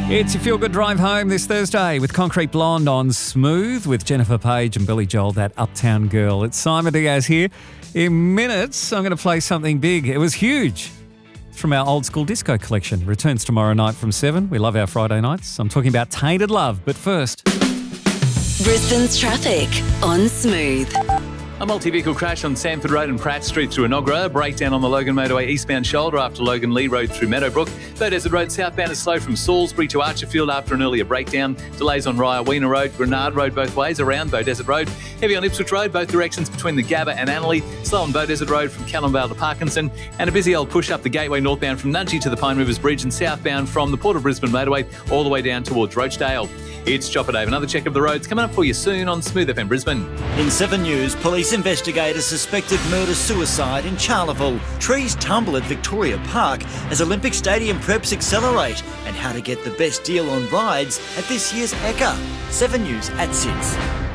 It's your feel-good drive home this Thursday with Concrete Blonde on Smooth with Jennifer Page and Billy Joel, that Uptown Girl. It's Simon Diaz here. In minutes, I'm going to play something big. It was huge. It's from our old school disco collection. Returns tomorrow night from 7. We love our Friday nights. I'm talking about Tainted Love, but first... Brisbane's traffic on Smooth. A multi-vehicle crash on Sanford Road and Pratt Street through Enoggera. A breakdown on the Logan Motorway eastbound shoulder after Logan Lee Road through Meadowbrook. Beaudesert Road southbound is slow from Salisbury to Archerfield after an earlier breakdown. Delays on Raya-Weena Road, Grenard Road both ways around Beaudesert Road. Heavy on Ipswich Road, both directions between the Gabba and Annerley. Slow on Beaudesert Road from Callumvale to Parkinson. And a busy old push up the Gateway northbound from Nudgee to the Pine Rivers Bridge and southbound from the Port of Brisbane Motorway all the way down towards Rochdale. It's Chopper Dave. Another check of the roads coming up for you soon on Smooth FM Brisbane. In 7 News, police investigate a suspected murder-suicide in Charleville. Trees tumble at Victoria Park as Olympic Stadium preps accelerate, and how to get the best deal on rides at this year's Ekka. 7 News at 6.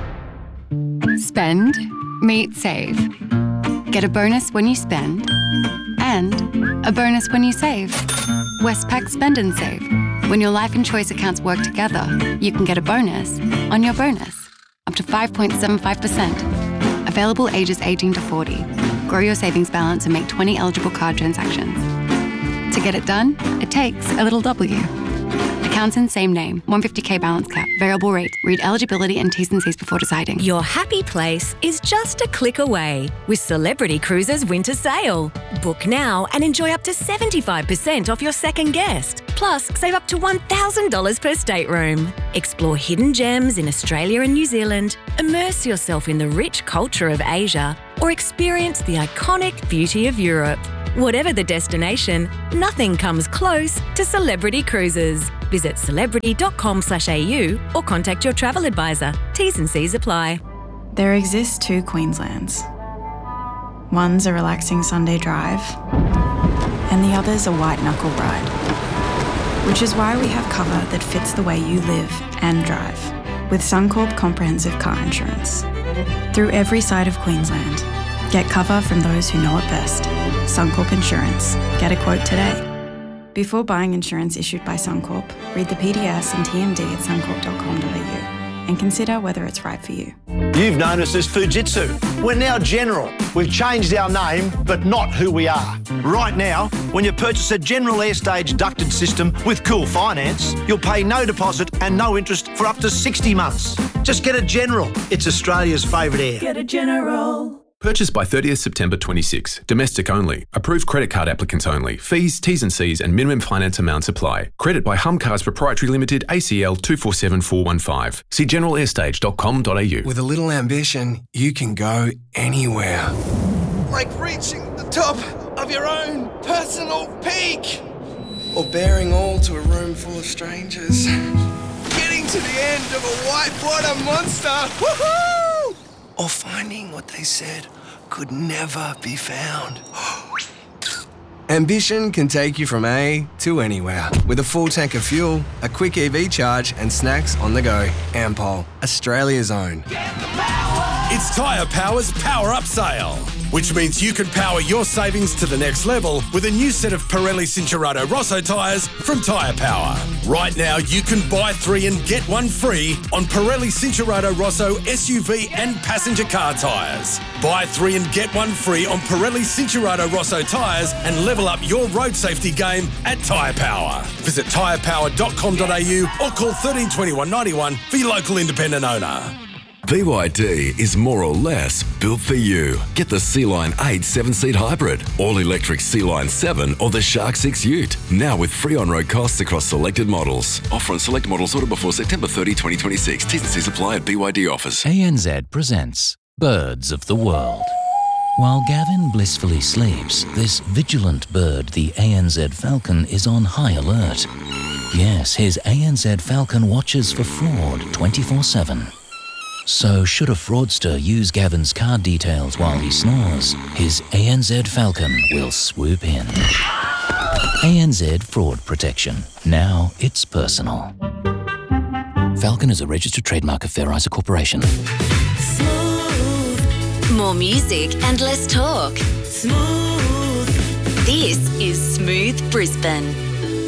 Spend, meet, save. Get a bonus when you spend, and a bonus when you save. Westpac Spend and Save. When your life and choice accounts work together, you can get a bonus on your bonus, up to 5.75%. Available ages 18 to 40. Grow your savings balance and make 20 eligible card transactions. To get it done, it takes a little W. Accounts in same name, 150k balance cap, variable rate. Read eligibility and T's and C's before deciding. Your happy place is just a click away with Celebrity Cruises Winter Sale. Book now and enjoy up to 75% off your second guest. Plus, save up to $1,000 per stateroom. Explore hidden gems in Australia and New Zealand, immerse yourself in the rich culture of Asia, or experience the iconic beauty of Europe. Whatever the destination, nothing comes close to Celebrity Cruises. Visit celebrity.com/au or contact your travel advisor. T's and C's apply. There exist 2 Queenslands. One's a relaxing Sunday drive, and the other's a white-knuckle ride. Which is why we have cover that fits the way you live and drive, with Suncorp Comprehensive Car Insurance. Through every side of Queensland, get cover from those who know it best. Suncorp Insurance. Get a quote today. Before buying insurance issued by Suncorp, read the PDS and TMD at suncorp.com.au and consider whether it's right for you. You've known us as Fujitsu. We're now General. We've changed our name, but not who we are. Right now, when you purchase a General Airstage ducted system with Cool Finance, you'll pay no deposit and no interest for up to 60 months. Just get a General. It's Australia's favourite air. Get a General. Purchased by 30th September 26. Domestic only. Approved credit card applicants only. Fees, T's and C's and minimum finance amounts apply. Credit by Humcars Proprietary Limited, ACL 247415. See generalairstage.com.au. With a little ambition, you can go anywhere. Like reaching the top of your own personal peak. Or bearing all to a room full of strangers. Getting to the end of a whitewater monster. Woohoo! Or finding what they said could never be found. Ambition can take you from A to anywhere. With a full tank of fuel, a quick EV charge and snacks on the go. Ampol, Australia's own. It's Tyre Power's Power Up Sale, which means you can power your savings to the next level with a new set of Pirelli Cinturato Rosso tyres from Tyre Power. Right now, you can buy 3 and get 1 free on Pirelli Cinturato Rosso SUV and passenger car tyres. Buy 3 and get 1 free on Pirelli Cinturato Rosso tyres and level up your road safety game at Tyre Power. Visit tyrepower.com.au or call 13 21 91 for your local independent owner. BYD is more or less built for you. Get the Sea-Line 8 7-seat hybrid, all-electric Sea-Line 7 or the Shark 6 Ute. Now with free on-road costs across selected models. Offer on select models ordered before September 30, 2026. T's and C's apply at BYD offers. ANZ presents Birds of the World. While Gavin blissfully sleeps, this vigilant bird, the ANZ falcon, is on high alert. Yes, his ANZ falcon watches for fraud 24/7. So should a fraudster use Gavin's card details while he snores, his ANZ Falcon will swoop in. ANZ Fraud Protection. Now it's personal. Falcon is a registered trademark of Fair Isa Corporation. Smooth. More music and less talk. Smooth. This is Smooth Brisbane.